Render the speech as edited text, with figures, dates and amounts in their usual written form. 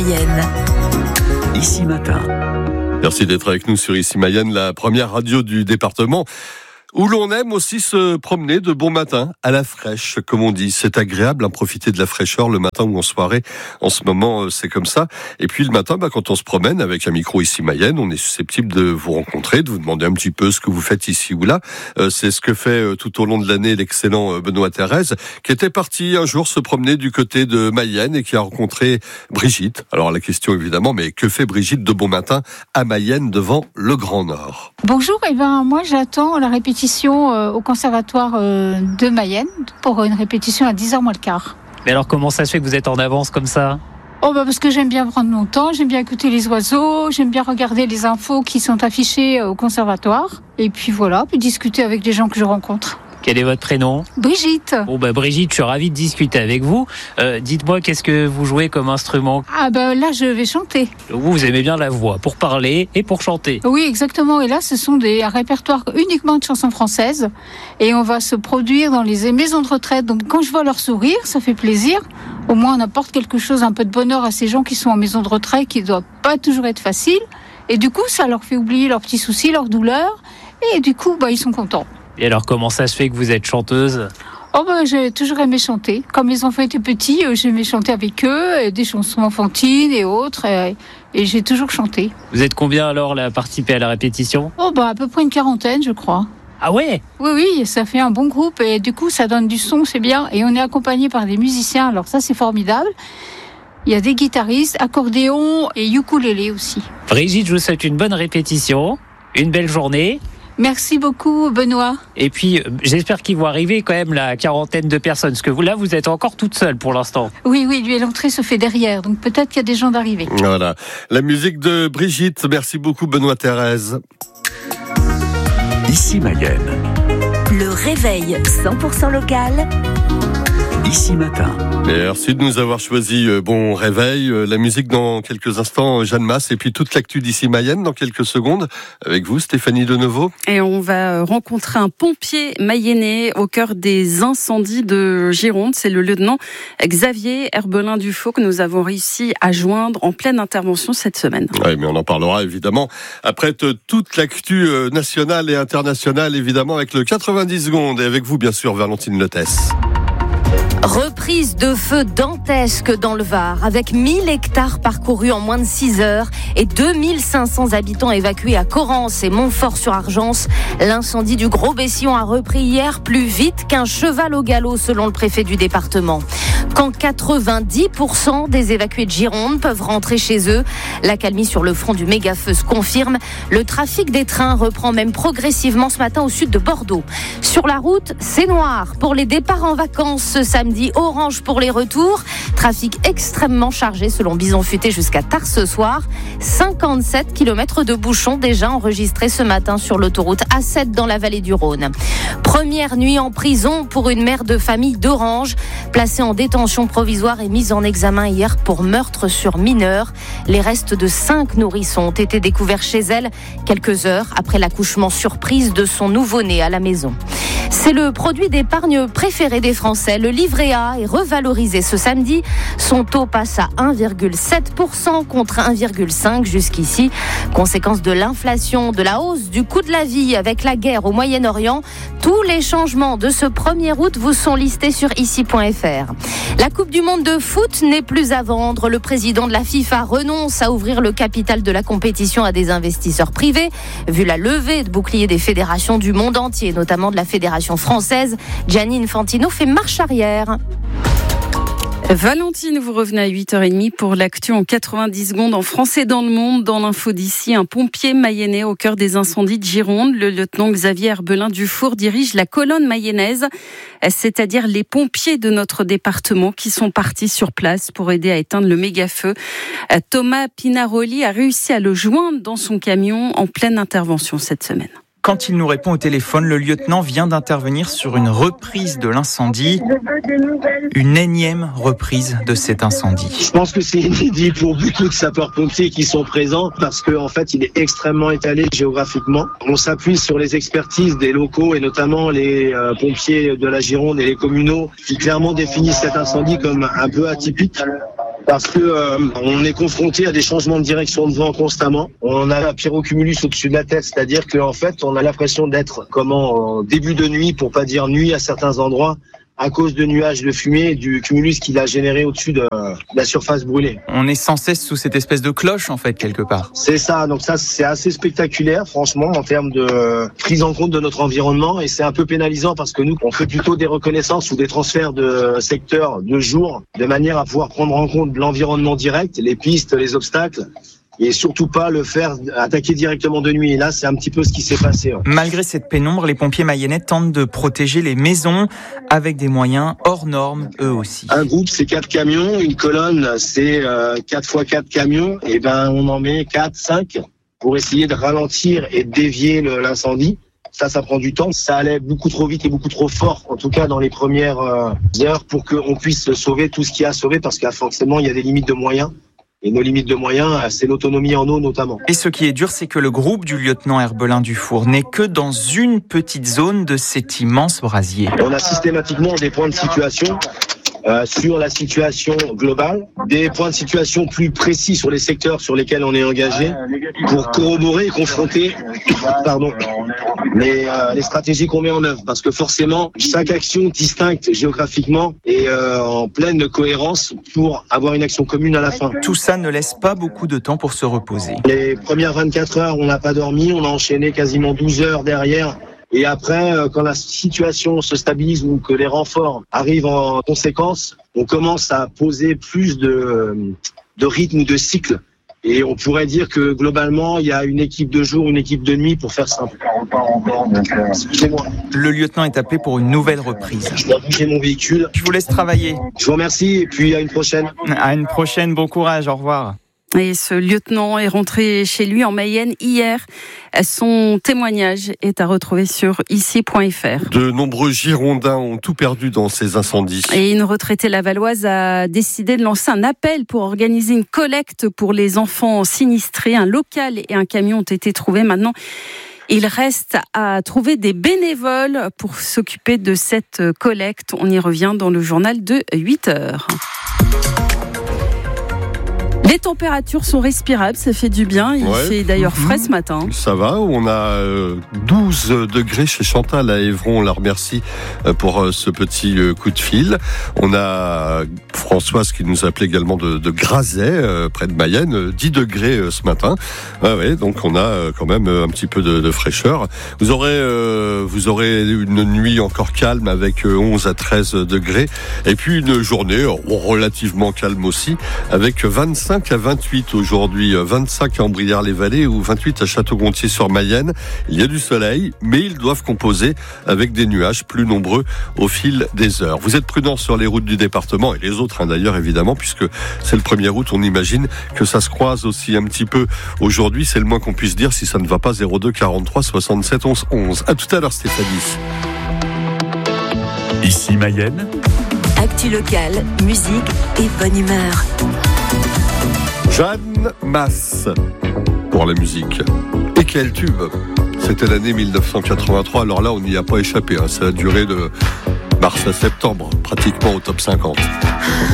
Ici Matin. Merci d'être avec nous sur Ici Mayenne, la première radio du département, où l'on aime aussi se promener de bon matin à la fraîche, comme on dit. C'est agréable, profiter de la fraîcheur le matin ou en soirée. En ce moment, c'est comme ça. Et puis le matin, quand on se promène avec un micro Ici Mayenne, on est susceptible de vous rencontrer, de vous demander un petit peu ce que vous faites ici ou là. C'est ce que fait tout au long de l'année l'excellent Benoît Thérèse, qui était parti un jour se promener du côté de Mayenne et qui a rencontré Brigitte. Alors la question évidemment, mais que fait Brigitte de bon matin à Mayenne devant le Grand Nord? Bonjour, moi j'attends la répétition au conservatoire de Mayenne pour une répétition à 10h moins le quart. Mais alors comment ça se fait que vous êtes en avance comme ça ? Parce que j'aime bien prendre mon temps, j'aime bien écouter les oiseaux, j'aime bien regarder les infos qui sont affichées au conservatoire. Et puis voilà, puis discuter avec des gens que je rencontre. Quel est votre prénom ? Brigitte. Brigitte, je suis ravi de discuter avec vous. Dites-moi, qu'est-ce que vous jouez comme instrument ? Là, je vais chanter. Vous aimez bien la voix, pour parler et pour chanter. Oui, exactement. Et là, ce sont un répertoire uniquement de chansons françaises. Et on va se produire dans les maisons de retraite. Donc, quand je vois leur sourire, ça fait plaisir. Au moins, on apporte quelque chose, un peu de bonheur à ces gens qui sont en maison de retraite, qui ne doit pas toujours être facile. Et du coup, ça leur fait oublier leurs petits soucis, leurs douleurs. Et du coup, ils sont contents. Et alors, comment ça se fait que vous êtes chanteuse ? J'ai toujours aimé chanter. Quand mes enfants étaient petits, j'aimais chanter avec eux, des chansons enfantines et autres, et j'ai toujours chanté. Vous êtes combien alors à participer à la répétition ? À peu près une quarantaine, je crois. Ah ouais ? Oui, ça fait un bon groupe, et du coup, ça donne du son, c'est bien, et on est accompagné par des musiciens, alors ça, c'est formidable. Il y a des guitaristes, accordéon et ukulélé aussi. Brigitte, je vous souhaite une bonne répétition, une belle journée. Merci beaucoup, Benoît. Et puis, j'espère qu'il va arriver quand même la quarantaine de personnes. Parce que vous êtes encore toute seule pour l'instant. Oui, lui, l'entrée se fait derrière. Donc peut-être qu'il y a des gens d'arriver. Voilà. La musique de Brigitte. Merci beaucoup, Benoît Thérèse. Ici Mayenne. Le réveil 100% local. Ici Matin. Merci de nous avoir choisi Bon Réveil. La musique dans quelques instants, Jeanne Masse, et puis toute l'actu d'Ici Mayenne dans quelques secondes. Avec vous, Stéphanie Deneveau. Et on va rencontrer un pompier mayennais au cœur des incendies de Gironde. C'est le lieutenant Xavier Herbelin-Dufaux que nous avons réussi à joindre en pleine intervention cette semaine. Oui, mais on en parlera évidemment après toute l'actu nationale et internationale, évidemment, avec le 90 secondes. Et avec vous, bien sûr, Valentine Lotès. Reprise de feu dantesque dans le Var, avec 1000 hectares parcourus en moins de 6 heures et 2500 habitants évacués à Corrence et Montfort-sur-Argence. L'incendie du Gros-Bessillon a repris hier plus vite qu'un cheval au galop, selon le préfet du département. Quand 90% des évacués de Gironde peuvent rentrer chez eux, l'accalmie sur le front du méga-feu se confirme. Le trafic des trains reprend même progressivement ce matin au sud de Bordeaux. Sur la route, c'est noir pour les départs en vacances ce samedi, orange pour les retours. Trafic extrêmement chargé selon Bison Futé jusqu'à tard ce soir. 57 km de bouchons déjà enregistrés ce matin sur l'autoroute A7 dans la vallée du Rhône. Première nuit en prison pour une mère de famille d'Orange, placée en détention provisoire et mise en examen hier pour meurtre sur mineur. Les restes de 5 nourrissons ont été découverts chez elle quelques heures après l'accouchement surprise de son nouveau-né à la maison. C'est le produit d'épargne préféré des Français. Le livret A est revalorisé ce samedi. Son taux passe à 1,7% contre 1,5% jusqu'ici. Conséquence de l'inflation, de la hausse du coût de la vie avec la guerre au Moyen-Orient. Tous les changements de ce 1er août vous sont listés sur ici.fr. La Coupe du Monde de foot n'est plus à vendre. Le président de la FIFA renonce à ouvrir le capital de la compétition à des investisseurs privés. Vu la levée de boucliers des fédérations du monde entier, notamment de la fédération française, Gianni Infantino fait marche arrière. Valentine, vous revenez à 8h30 pour l'actu en 90 secondes en français dans le monde. Dans l'info d'ici, un pompier mayennais au cœur des incendies de Gironde. Le lieutenant Xavier Herbelin-Dufaux dirige la colonne mayonnaise, c'est-à-dire les pompiers de notre département qui sont partis sur place pour aider à éteindre le méga-feu. Thomas Pinaroli a réussi à le joindre dans son camion en pleine intervention cette semaine. Quand il nous répond au téléphone, le lieutenant vient d'intervenir sur une reprise de l'incendie. Une énième reprise de cet incendie. Je pense que c'est inédit pour beaucoup de sapeurs-pompiers qui sont présents parce qu'en fait, il est extrêmement étalé géographiquement. On s'appuie sur les expertises des locaux et notamment les pompiers de la Gironde et les communaux qui clairement définissent cet incendie comme un peu atypique. parce que on est confronté à des changements de direction de vent constamment. On a un pyrocumulus au-dessus de la tête, c'est-à-dire qu'en fait, on a l'impression d'être en début de nuit, pour pas dire nuit à certains endroits, à cause de nuages de fumée et du cumulus qu'il a généré au-dessus de la surface brûlée. On est sans cesse sous cette espèce de cloche, en fait, quelque part. C'est ça, donc ça, c'est assez spectaculaire, franchement, en termes de prise en compte de notre environnement, et c'est un peu pénalisant parce que nous, on fait plutôt des reconnaissances ou des transferts de secteurs de jour, de manière à pouvoir prendre en compte l'environnement direct, les pistes, les obstacles, et surtout pas le faire attaquer directement de nuit. Et là, c'est un petit peu ce qui s'est passé. Malgré cette pénombre, les pompiers mayennais tentent de protéger les maisons avec des moyens hors normes, eux aussi. Un groupe, c'est 4 camions. Une colonne, c'est 4 x 4 camions. Et on en met 4, 5 pour essayer de ralentir et de dévier l'incendie. Ça prend du temps. Ça allait beaucoup trop vite et beaucoup trop fort, en tout cas dans les premières heures, pour qu'on puisse sauver tout ce qu'il y a à sauver, parce qu'il y a forcément il y a des limites de moyens. Et nos limites de moyens, c'est l'autonomie en eau notamment. Et ce qui est dur, c'est que le groupe du lieutenant Herbelin Dufour n'est que dans une petite zone de cet immense brasier. On a systématiquement des points de situation sur la situation globale, des points de situation plus précis sur les secteurs sur lesquels on est engagé, pour corroborer et confronter les stratégies qu'on met en œuvre. Parce que forcément, chaque action distincte géographiquement est en pleine cohérence pour avoir une action commune à la fin. Tout ça ne laisse pas beaucoup de temps pour se reposer. Les premières 24 heures, on n'a pas dormi, on a enchaîné quasiment 12 heures derrière. Et après, quand la situation se stabilise ou que les renforts arrivent en conséquence, on commence à poser plus de rythme ou de cycle. Et on pourrait dire que globalement, il y a une équipe de jour, une équipe de nuit, pour faire simple. Excusez-moi. Le lieutenant est appelé pour une nouvelle reprise. Je dois bouger mon véhicule. Je vous laisse travailler. Je vous remercie et puis à une prochaine. À une prochaine, bon courage, au revoir. Et ce lieutenant est rentré chez lui en Mayenne hier. Son témoignage est à retrouver sur ici.fr. De nombreux Girondins ont tout perdu dans ces incendies. Et une retraitée lavalloise a décidé de lancer un appel pour organiser une collecte pour les enfants sinistrés. Un local et un camion ont été trouvés. Maintenant, il reste à trouver des bénévoles pour s'occuper de cette collecte. On y revient dans le journal de 8h. Les températures sont respirables, ça fait du bien. Il fait d'ailleurs frais ce matin. Ça va, on a 12 degrés chez Chantal à Évron. On la remercie pour ce petit coup de fil. On a Françoise qui nous appelait également de Grazet, près de Mayenne, 10 degrés ce matin. Donc on a quand même un petit peu de fraîcheur. Vous aurez une nuit encore calme avec 11 à 13 degrés. Et puis une journée relativement calme aussi, avec 25 à 28 aujourd'hui, 25 à Ambrières-les-Vallées ou 28 à Château-Gontier-sur-Mayenne. Il y a du soleil, mais ils doivent composer avec des nuages plus nombreux au fil des heures. Vous êtes prudents sur les routes du département et les autres d'ailleurs évidemment, puisque c'est le 1er août. On imagine que ça se croise aussi un petit peu aujourd'hui. C'est le moins qu'on puisse dire si ça ne va pas. 02 43 67 11 11. À tout à l'heure Stéphanie. Ici Mayenne. Actu locale, musique et bonne humeur. Jeanne Masse pour la musique. Et quel tube! C'était l'année 1983. Alors là, on n'y a pas échappé. Ça a duré de mars à septembre, pratiquement au top 50.